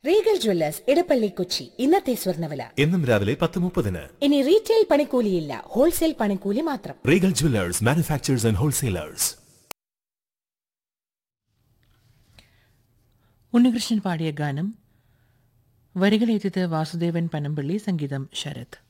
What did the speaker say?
Regal Jewellers Edappally Kochi. ഇന്നത്തെ സ്വർണ്ണവില എന്നും രാവിലെ 10:30. ഇനി റീറ്റെയിൽ പണിക്കൂലിയില്ല, ഹോൾസെയിൽ പണിക്കൂലി മാത്രം. Regal Jewellers, manufacturers and wholesalers. Unnikrishnan പാടിയ ഗാനം വരികളെഴുതിയത് വാസുദേവൻ പനമ്പള്ളി, സംഗീതം ശരത്.